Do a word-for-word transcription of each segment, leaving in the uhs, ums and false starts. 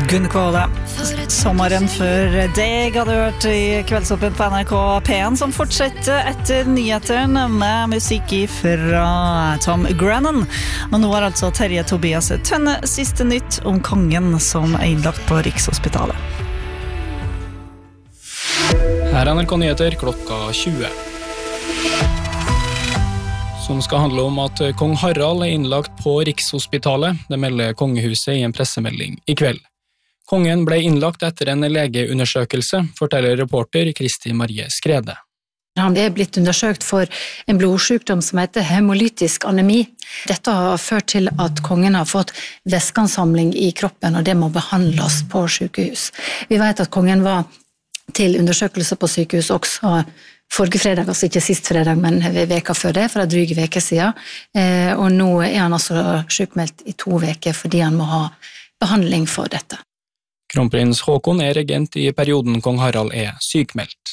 Gunn Kvåle. Sommeren før deg hadde hørt i Kveldsåpen på N R K P en, som fortsetter etter nyhetene med musikk fra Tom Grennan. Men nå har altså Terje Tobias Tønne siste nytt om kongen som er innlagt på Rikshospitalet. Her er N R K Nyheter klokka tjue. Som skal handle om at kong Harald er innlagt på Rikshospitalet. Det melder kongehuset i en pressemelding i kveld. Kongen ble innlagt etter en legeundersøkelse, forteller reporter Kristi Marie Skrede. Han er blitt undersøkt for en blodsykdom som heter hemolytisk anemi. Dette har ført til at kongen har fått væskeansamling i kroppen, og det må behandles på sykehus. Vi vet at kongen var til undersøkelse på sykehus også forrige fredag, altså ikke sist fredag, men veka før det, for en dryg veke siden. Og nå er han altså sykmeldt i to veker fordi han må ha behandling for dette. Kronprins Haakon er regent i perioden kong Harald er sykmeldt.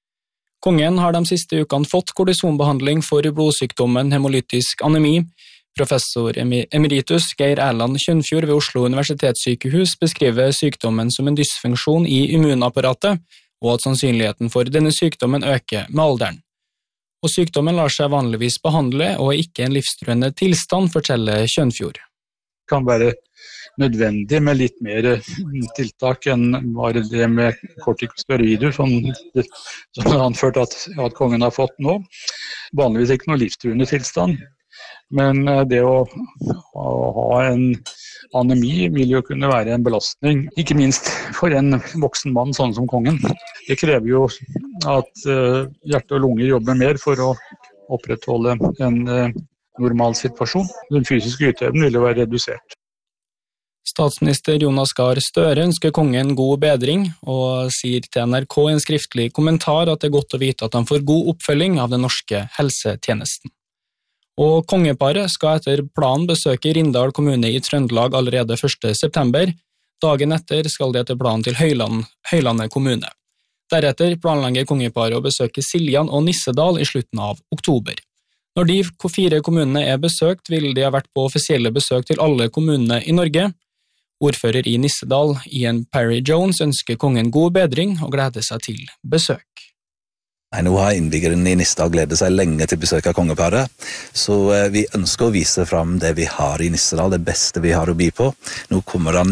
Kongen har de siste ukene fått kortisonbehandling for blodsykdommen hemolytisk anemi. Professor emeritus Geir Erland Kjønfjord ved Oslo universitetssykehus beskriver sykdommen som en dysfunksjon i immunapparatet, og at sannsynligheten for denne sykdommen øker med alderen. Og sykdommen lar seg vanligvis behandle og er ikke en livstruende tilstand, forteller Kjønfjord. Det kan være nødvendig med litt mer tiltak enn bare det med kortikosteroider, som, som har anført at, at kongen har fått nå. Vanligvis ikke noe livstruende tilstand, men det å, å ha en anemi vil jo kunne være en belastning, ikke minst for en voksen mann sånn som kongen. Det krever jo at uh, hjerte og lunger jobber mer for å opprettholde en uh, normal situasjon. Den fysiske utøvelsen vil jo være redusert. Statsminister Jonas Gahr Støre ønsker kongen god bedring, og sier til N R K i en skriftlig kommentar at det er godt å vite at han får god oppfølging av den norske helsetjenesten. Og kongeparet skal etter planen besøke Rindal kommune i Trøndelag allerede første september. Dagen etter skal de etter planen til Høyland, Høylandet kommune. Deretter planlegger kongeparet å besøke Siljan og Nissedal i slutten av oktober. Når de fire kommunene er besøkt, vil de ha vært på offisielle besøk til alle kommunene i Norge. Ordfører i Nissedal, Ian Perry Jones, ønsker kongen god bedring og gleder seg til besøk. Nei, nå har innbyggerne i Nissedal gledet seg lenge til besøk av kongeparet, så vi ønsker å vise frem det vi har i Nissedal, det beste vi har å by på. Nå kommer han